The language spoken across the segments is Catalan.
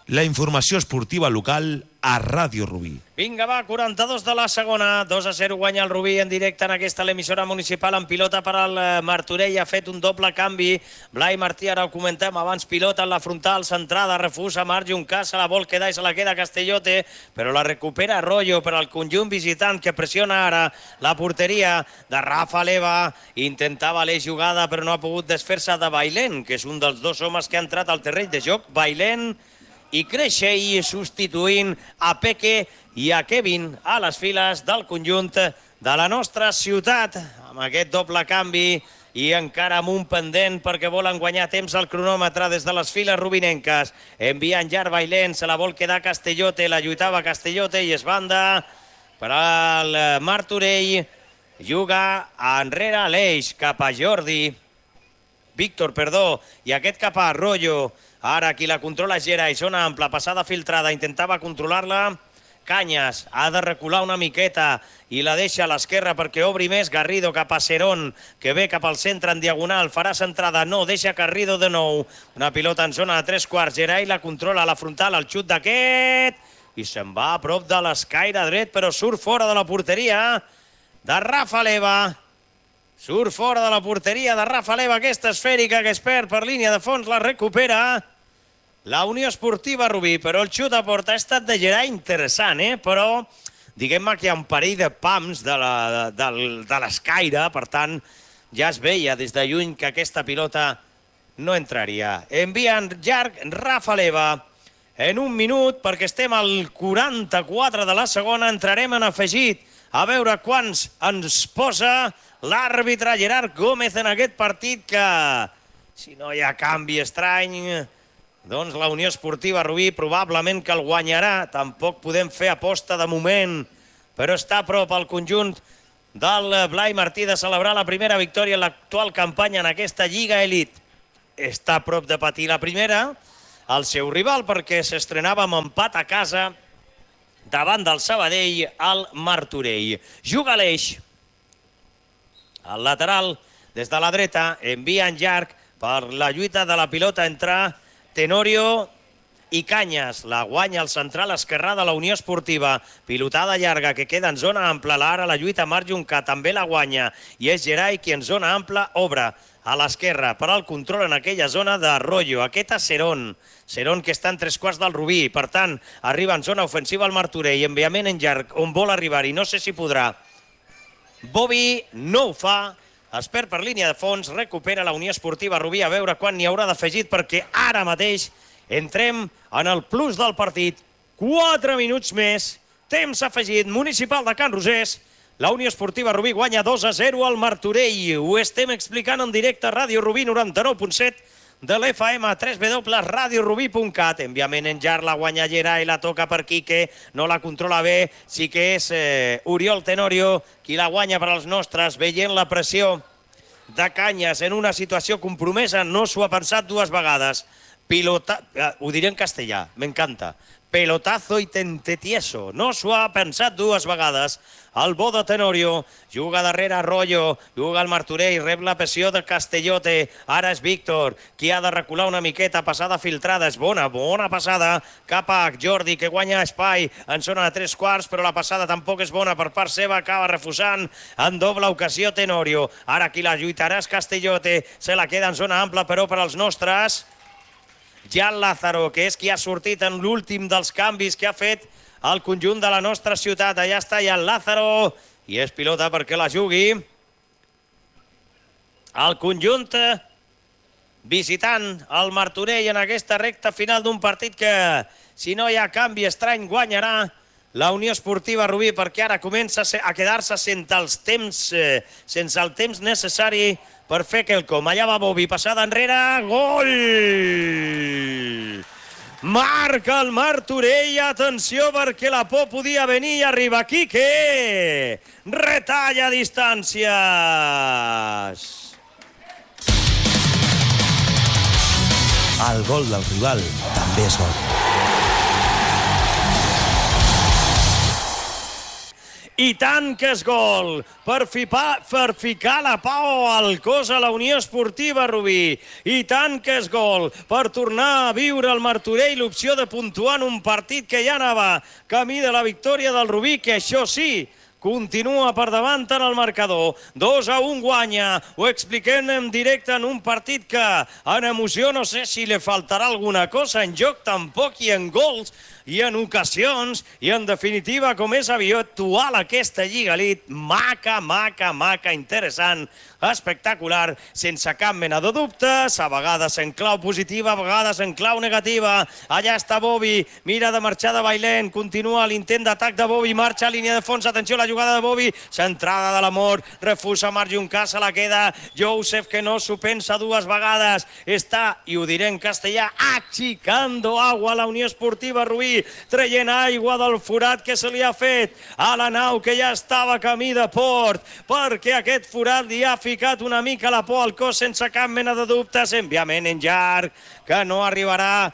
La informació esportiva local a Ràdio Rubí. Vinga, va, 42 de la segona, 2-0 guanya el Rubí en directe en aquesta l'emissora municipal amb pilota per al Martorell. Ha fet un doble canvi. Blai Martí, ara ho comentem, abans pilota en la frontal, centrada, refusa Marc Juncà, se la vol quedar i se la queda Castellote, però la recupera Arroyo per al conjunt visitant que pressiona ara la porteria de Rafa Leva. Intentava l'eix jugada però no ha pogut desfer-se de Bailén, que és un dels dos homes que ha entrat al terreny de joc. Bailén i Creixell substituint a Peque i a Kevin a les files del conjunt de la nostra ciutat. Amb aquest doble canvi i encara amb un pendent perquè volen guanyar temps al cronòmetre des de les files rubinenques. Enviant llarg Bailén, se la vol quedar Castellote, la lluitava Castellote i es banda per al Martorell. Juga enrere l'eix cap a Víctor, i aquest cap a Arroyo. Ara qui la controla és Gerai, zona ampla, passada filtrada, intentava controlar-la Canyes, ha de recular una miqueta i la deixa a l'esquerra perquè obri més. Garrido cap a Serón, que ve cap al centre en diagonal, farà centrada, no, deixa Garrido de nou. Una pilota en zona de 3/4, Gerai la controla a la frontal, el xut d'aquest, i se'n va a prop de l'escaire dret, però surt fora de la porteria de Rafa Leva. Surt fora de la porteria de Rafa Leva, aquesta esfèrica que es perd per línia de fons, la recupera la Unió Esportiva Rubí, però el xut a porta ha estat de Gerai interessant, però diguem-me que hi ha un parell de pams de l'escaire, per tant ja es veia des de lluny que aquesta pilota no entraria. Envien llarg Rafa Leva en un minut perquè estem al 44 de la segona, entrarem en afegit a veure quants ens posa l'àrbitre Gerard Gómez en aquest partit, que si no hi ha canvi estrany, doncs la Unió Esportiva Rubí probablement que el guanyarà. Tampoc podem fer aposta de moment, però està a prop el conjunt del Blai Martí de celebrar la primera victòria en l'actual campanya en aquesta Lliga Elit. Està a prop de patir la primera el seu rival perquè s'estrenava amb empat a casa davant del Sabadell al Martorell. Juga l'eix. El lateral des de la dreta envia en llarg per la lluita de la pilota entre Tenorio i Canyes. La guanya el central esquerrà de la Unió Esportiva. Pilotada llarga que queda en zona ampla. Ara la lluita Marc Juncà també la guanya i és Gerai qui en zona ampla obre a l'esquerra per al control en aquella zona d'Arroyo. Aquest a Serón. Serón que està en 3/4 del Rubí. Per tant, arriba en zona ofensiva al Martorell. Enviament en llarg on vol arribar i no sé si podrà. Bobby no ho fa. Es perd per línia de fons, recupera la Unió Esportiva Rubí, a veure quan n'hi haurà d'afegit, perquè ara mateix entrem en el plus del partit. 4 minuts més, temps afegit, Municipal de Can Rosés. La Unió Esportiva Rubí guanya 2-0 al Martorell. Ho estem explicant en directe a Ràdio Rubí 99.7 de l'FM, www.radiorubí.cat. Enviament en llarg, la guanya Gerai, la toca per Quique, no la controla bé, sí que és Oriol Tenorio qui la guanya per als nostres, veient la pressió de Canyes en una situació compromesa, no s'ho ha pensat dues vegades. Ho diré en castellà, m'encanta. Pelotazo i tentetieso, no s'ho ha pensat dues vegades. El bo de Tenorio, juga darrere Arroyo, juga al Martorell, rep la pressió de Castellote, ara és Víctor, qui ha de recular una miqueta, passada filtrada, és bona passada, cap a Jordi, que guanya espai en zona de 3/4, però la passada tampoc és bona per part seva, acaba refusant en doble ocasió Tenorio. Ara qui la lluitarà és Castellote, se la queda en zona ampla, però per als nostres Jan Lázaro, que és qui ha sortit en l'últim dels canvis que ha fet el conjunt de la nostra ciutat. Allà està Jan Lázaro i és pilota perquè la jugui el conjunt visitant el Martorell en aquesta recta final d'un partit que, si no hi ha canvi estrany, guanyarà la Unió Esportiva Rubí, perquè ara comença a quedar-se sense el temps necessari per fer quelcom. Allà va Bobby, passada enrere, gol! Marca el Martorell, atenció perquè la por podia venir i arriba Quique, retalla distàncies. El gol del rival també és gol. I tant que és gol per ficar la pau al cos a la Unió Esportiva Rubí. I tant que és gol per tornar a viure el Martorell l'opció de puntuar en un partit que ja anava camí de la victòria del Rubí, que això sí, continua per davant en el marcador. 2-1 guanya. Ho expliquem en directe en un partit que en emoció no sé si li faltarà alguna cosa, en joc tampoc i en gols i en ocasions i en definitiva com és habitual aquesta Lliga Elite, maca, interessant, espectacular, sense cap mena de dubtes, a vegades en clau positiva, a vegades en clau negativa. Allà està Bobby, mira de marxar de Bailén, continua l'intent d'atac de Bobby, marxa a línia de fons, atenció a la jugada de Bobby, centrada de l'amor, refusa Marc Juncà, se la queda Joseph, que no s'ho pensa dues vegades, està, i ho diré en castellà, achicando agua a la Unió Esportiva Rubí, traient aigua del forat que se li ha fet a la nau que ja estava camí de port, perquè aquest forat li ha ficat una mica la por al cos sense cap mena de dubtes. Enviament en llarg, que no arribarà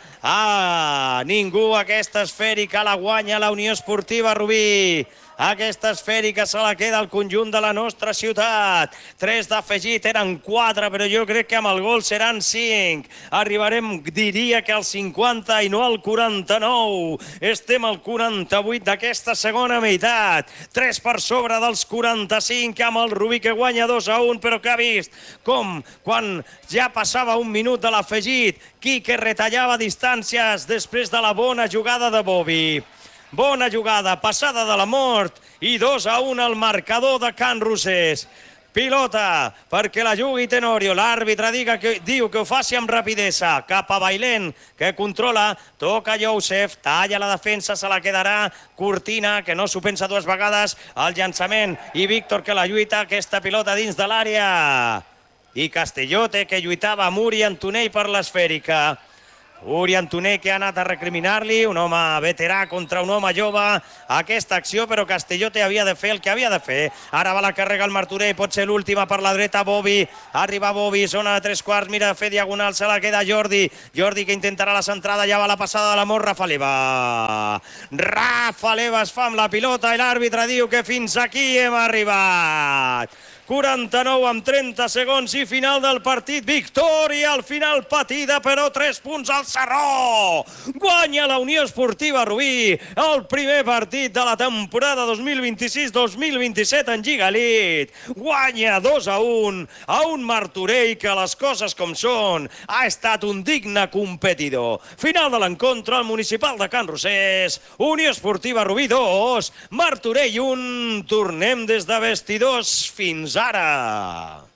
a ningú. Aquesta esfèrica la guanya la Unió Esportiva Rubí. Aquesta esfèrica se la queda al conjunt de la nostra ciutat. 3 d'afegit, eren 4, però jo crec que amb el gol seran 5. Arribarem, diria que al 50 i no al 49. Estem al 48 d'aquesta segona meitat. 3 per sobre dels 45, amb el Rubí que guanya 2-1, però que ha vist com quan ja passava un minut de l'afegit, Quique retallava distàncies després de la bona jugada de Bobby. Bona jugada, passada de la mort i 2-1 al marcador de Can Rosés. Pilota perquè la jugui Tenorio. L'àrbitre diu que ho faci amb rapidesa. Cap a Bailén, que controla. Toca Joseph, talla la defensa, se la quedarà Cortina, que no s'ho pensa dues vegades. El llançament i Víctor que la lluita. Aquesta pilota dins de l'àrea. I Castellote, que lluitava amb Uri Antonell per l'esfèrica. Uri Antonell que ha anat a recriminar-li, un home veterà contra un home jove, aquesta acció, però Castellote havia de fer el que havia de fer. Ara va la càrrega el Martorell, pot ser l'última per la dreta, Bobby, arriba Bobby, zona de 3/4, mira de fer diagonal, se la queda Jordi que intentarà la centrada, ja va la passada de l'amor, Rafa Leva es fa amb la pilota i l'àrbitre diu que fins aquí hem arribat. 49 amb 30 segons i final del partit. Victòria al final patida, però 3 punts al Sarró. Guanya la Unió Esportiva Rubí el primer partit de la temporada 2026-2027 en Lliga Elite. Guanya 2-1 a un Martorell que, les coses com són, ha estat un digne competidor. Final de l'encontre al municipal de Can Rosés. Unió Esportiva Rubí 2, Martorell 1. Tornem des de vestidors fins ara.